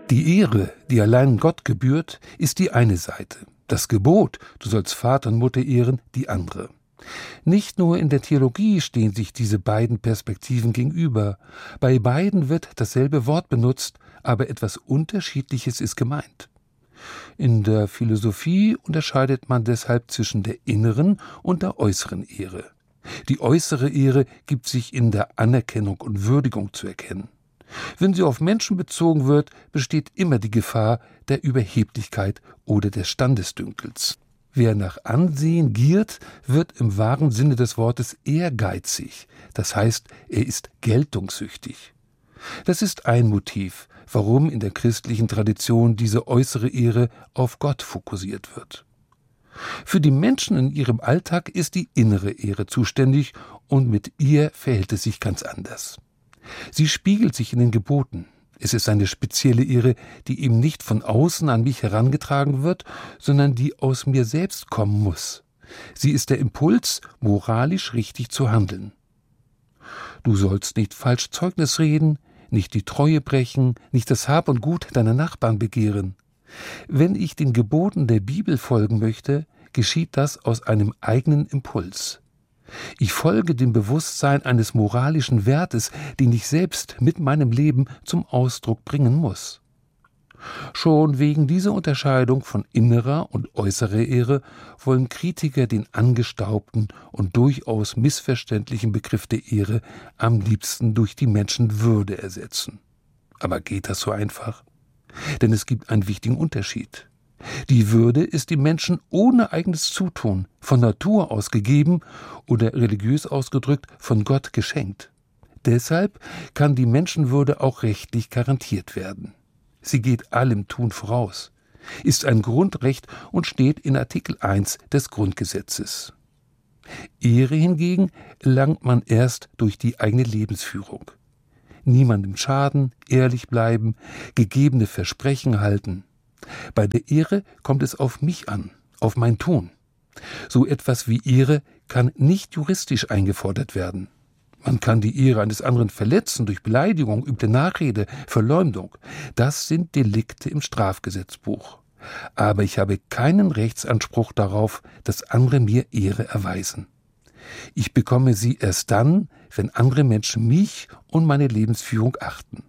Die Ehre, die allein Gott gebührt, ist die eine Seite. Das Gebot, du sollst Vater und Mutter ehren, die andere. Nicht nur in der Theologie stehen sich diese beiden Perspektiven gegenüber. Bei beiden wird dasselbe Wort benutzt, aber etwas Unterschiedliches ist gemeint. In der Philosophie unterscheidet man deshalb zwischen der inneren und der äußeren Ehre. Die äußere Ehre gibt sich in der Anerkennung und Würdigung zu erkennen. Wenn sie auf Menschen bezogen wird, besteht immer die Gefahr der Überheblichkeit oder des Standesdünkels. Wer nach Ansehen giert, wird im wahren Sinne des Wortes ehrgeizig, das heißt, er ist geltungssüchtig. Das ist ein Motiv, warum in der christlichen Tradition diese äußere Ehre auf Gott fokussiert wird. Für die Menschen in ihrem Alltag ist die innere Ehre zuständig und mit ihr verhält es sich ganz anders. Sie spiegelt sich in den Geboten. Es ist eine spezielle Ehre, die eben nicht von außen an mich herangetragen wird, sondern die aus mir selbst kommen muss. Sie ist der Impuls, moralisch richtig zu handeln. Du sollst nicht falsch Zeugnis reden, nicht die Treue brechen, nicht das Hab und Gut deiner Nachbarn begehren. Wenn ich den Geboten der Bibel folgen möchte, geschieht das aus einem eigenen Impuls. Ich folge dem Bewusstsein eines moralischen Wertes, den ich selbst mit meinem Leben zum Ausdruck bringen muss. Schon wegen dieser Unterscheidung von innerer und äußerer Ehre wollen Kritiker den angestaubten und durchaus missverständlichen Begriff der Ehre am liebsten durch die Menschenwürde ersetzen. Aber geht das so einfach? Denn es gibt einen wichtigen Unterschied. Die Würde ist dem Menschen ohne eigenes Zutun, von Natur aus gegeben oder religiös ausgedrückt von Gott geschenkt. Deshalb kann die Menschenwürde auch rechtlich garantiert werden. Sie geht allem Tun voraus, ist ein Grundrecht und steht in Artikel 1 des Grundgesetzes. Ehre hingegen erlangt man erst durch die eigene Lebensführung. Niemandem schaden, ehrlich bleiben, gegebene Versprechen halten. Bei der Ehre kommt es auf mich an, auf mein Tun. So etwas wie Ehre kann nicht juristisch eingefordert werden. Man kann die Ehre eines anderen verletzen durch Beleidigung, üble Nachrede, Verleumdung. Das sind Delikte im Strafgesetzbuch. Aber ich habe keinen Rechtsanspruch darauf, dass andere mir Ehre erweisen. Ich bekomme sie erst dann, wenn andere Menschen mich und meine Lebensführung achten.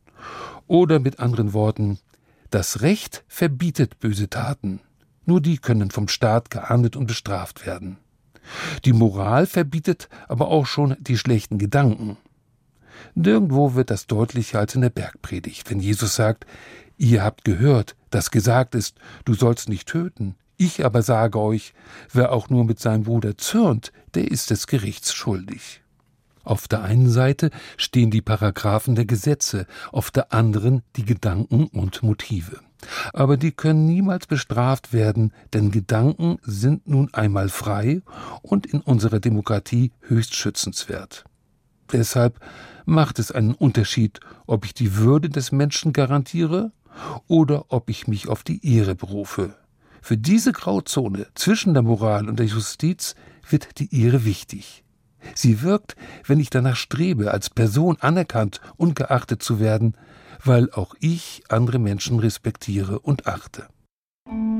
Oder mit anderen Worten: Das Recht verbietet böse Taten. Nur die können vom Staat geahndet und bestraft werden. Die Moral verbietet aber auch schon die schlechten Gedanken. Nirgendwo wird das deutlicher als in der Bergpredigt, wenn Jesus sagt: Ihr habt gehört, dass gesagt ist, du sollst nicht töten. Ich aber sage euch, wer auch nur mit seinem Bruder zürnt, der ist des Gerichts schuldig. Auf der einen Seite stehen die Paragraphen der Gesetze, auf der anderen die Gedanken und Motive. Aber die können niemals bestraft werden, denn Gedanken sind nun einmal frei und in unserer Demokratie höchst schützenswert. Deshalb macht es einen Unterschied, ob ich die Würde des Menschen garantiere oder ob ich mich auf die Ehre berufe. Für diese Grauzone zwischen der Moral und der Justiz wird die Ehre wichtig. Sie wirkt, wenn ich danach strebe, als Person anerkannt und geachtet zu werden, weil auch ich andere Menschen respektiere und achte.